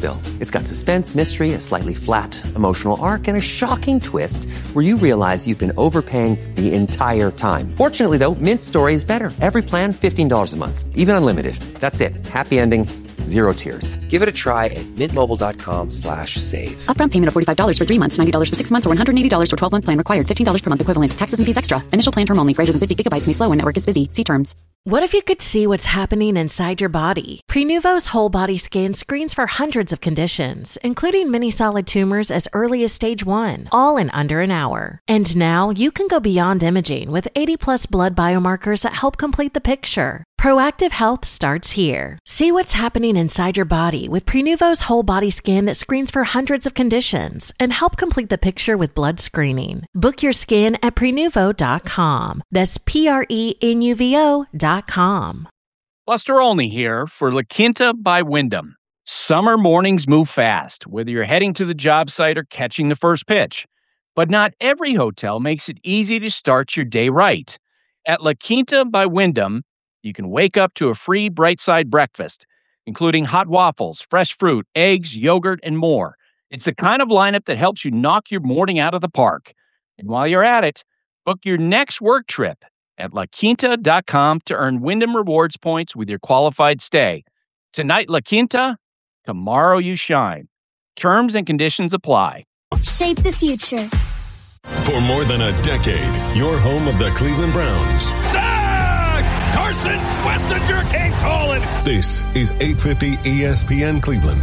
Nashville. It's got suspense, mystery, a slightly flat emotional arc, and a shocking twist where you realize you've been overpaying the entire time. Fortunately, though, Mint's story is better. Every plan, $15 a month. Even unlimited. That's it. Happy ending. Zero tears. Give it a try at mintmobile.com/save. Upfront payment of $45 for 3 months, $90 for 6 months, or $180 for 12-month plan required. $15 per month equivalent. Taxes and fees extra. Initial plan term only. Greater than 50 gigabytes may slow when network is busy. See terms. What if you could see what's happening inside your body? Prenuvo's whole body scan screens for hundreds of conditions, including many solid tumors as early as stage 1, all in under an hour. And now you can go beyond imaging with 80+ blood biomarkers that help complete the picture. Proactive health starts here. See what's happening inside your body with Prenuvo's whole body scan that screens for hundreds of conditions and help complete the picture with blood screening. Book your scan at Prenuvo.com. That's Prenuvo.com. Buster Olney here for La Quinta by Wyndham. Summer mornings move fast, whether you're heading to the job site or catching the first pitch. But not every hotel makes it easy to start your day right. At La Quinta by Wyndham, you can wake up to a free Bright Side breakfast, including hot waffles, fresh fruit, eggs, yogurt, and more. It's the kind of lineup that helps you knock your morning out of the park. And while you're at it, book your next work trip at LaQuinta.com to earn Wyndham Rewards points with your qualified stay. Tonight, La Quinta, tomorrow you shine. Terms and conditions apply. Shape the future. For more than a decade, your home of the Cleveland Browns. Carson Schlesinger can't call it. This is 850 ESPN Cleveland.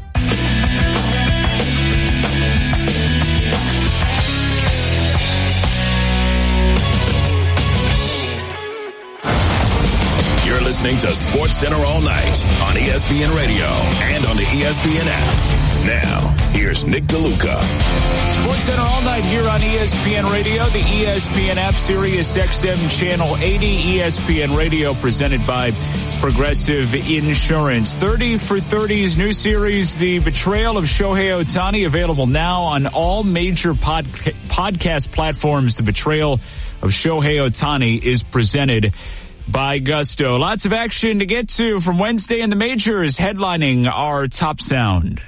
You're listening to Sports Center all night on ESPN Radio and on the ESPN app. Now, here's Nick DeLuca. Sports Center all night here on ESPN Radio, the ESPN app, Sirius XM Channel 80, ESPN Radio, presented by Progressive Insurance. 30 for 30's new series, The Betrayal of Shohei Ohtani, available now on all major podcast platforms. The Betrayal of Shohei Ohtani is presented by Gusto. Lots of action to get to from Wednesday in the majors, headlining our Top Sound.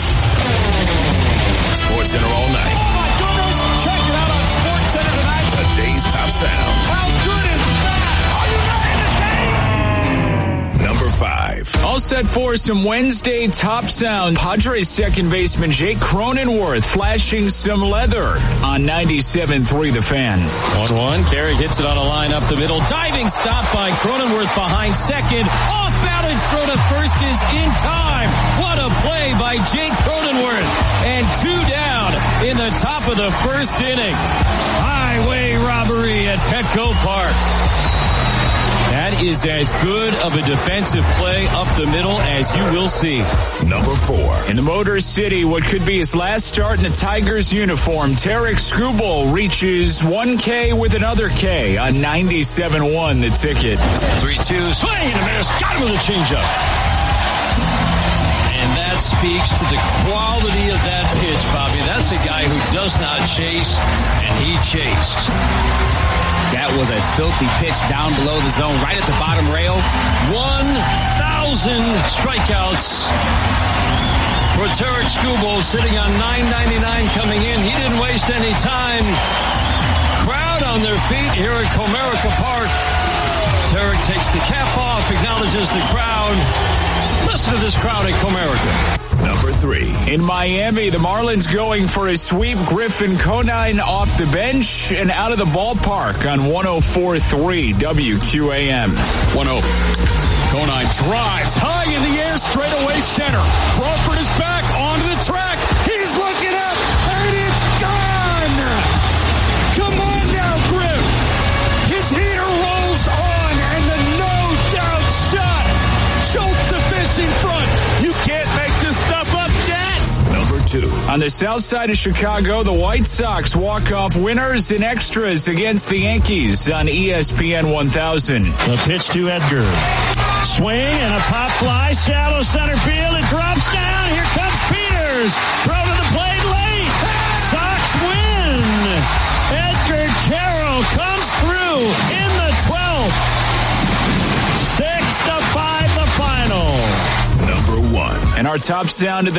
Sports Center all night. Oh my goodness! Check it out on Sports Center tonight. Today's Top Sound. How good is that? Are you ready to take? Number 5. All set for some Wednesday Top Sound. Padres second baseman Jake Cronenworth flashing some leather on 97.3 The Fan. 1-1. Carey hits it on a line up the middle. Diving stop by Cronenworth behind second. Off balance throw to first is in time. What a play by Jake Cronenworth. And 2 down in the top of the first inning. Highway robbery at Petco Park. That is as good of a defensive play up the middle as you will see. Number 4. In the Motor City, what could be his last start in a Tigers uniform, Tarek Skubal reaches 1K with another K on 97.1 The Ticket. 3-2, swing and a miss. Got him with a changeup. And that speaks to the quality of that pitch, Bobby. That's a guy who does not chase, and he chased. That was a filthy pitch down below the zone, right at the bottom rail. 1,000 strikeouts for Tarek Skubal, sitting on $9.99 coming in. He didn't waste any time. Crowd on their feet here at Comerica Park. Tarek takes the cap off, acknowledges the crowd. Listen to this crowd at Comerica. Number 3. In Miami, the Marlins going for a sweep. Griffin Conine off the bench and out of the ballpark on 104.3 WQAM. 1-0. Conine drives high in the air, straight away center. Crawford is back onto the track. He's looking up, and it's gone. Come on now, Griff. His heater rolls on, and the no-doubt shot jolts the fish in front. You can't make this stuff up, Jet. Number 2. On the south side of Chicago, the White Sox walk-off winners in extras against the Yankees on ESPN 1000. The pitch to Edgar. Swing and a pop fly, shallow center field. It drops down. Here comes Peters. Throw to the plate late. Sox win. Edgar Carroll comes through in the 12th. 6-5 the final. Number 1. And our top sound of the